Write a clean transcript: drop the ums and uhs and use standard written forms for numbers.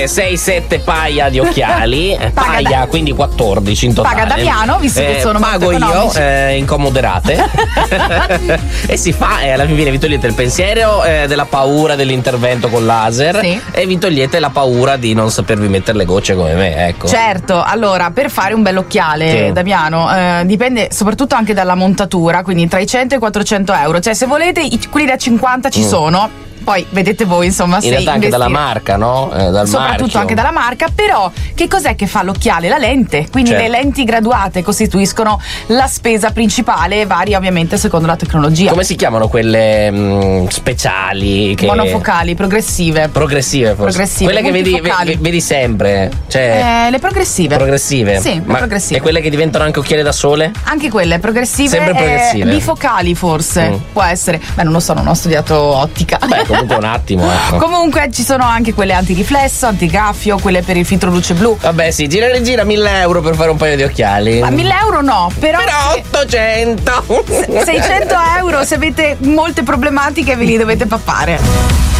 6-7 paia di occhiali. Paia, quindi 14 in totale. Paga Damiano, visto che sono molto pago economici. io in comoderate. E si fa, e alla fine vi togliete il pensiero della paura dell'intervento con laser, Sì. e vi togliete la paura di non sapervi mettere le gocce come me, ecco. Certo, allora per fare un bell'occhiale, Sì. Damiano, dipende soprattutto anche dalla montatura, quindi tra i 100 e i 400 euro. Cioè, se volete, quelli da 50 ci sono. Poi vedete voi, insomma, In se realtà anche investire. dalla marca, no? Dal Soprattutto marchio. anche dalla marca, però che cos'è che fa l'occhiale? La lente, quindi Certo. le lenti graduate costituiscono la spesa principale, varia ovviamente secondo la tecnologia. Come si chiamano quelle speciali? Monofocali, progressive. Progressive, forse. Progressive, Quelle che multifocali. vedi sempre. Cioè, Le progressive. progressive. Sì, le Ma progressive. E quelle che diventano anche occhiali da sole? Anche quelle progressive, Sempre progressive. bifocali forse, può essere. Beh, non lo so, non ho studiato ottica. Beh, comunque un attimo, ecco. Comunque ci sono anche quelle antiriflesso, antigraffio, quelle per il filtro luce blu. Vabbè, sì, gira e rigira 1.000 euro per fare un paio di occhiali. Ma 1.000 euro no, però 800. 600 euro se avete molte problematiche ve li dovete pappare.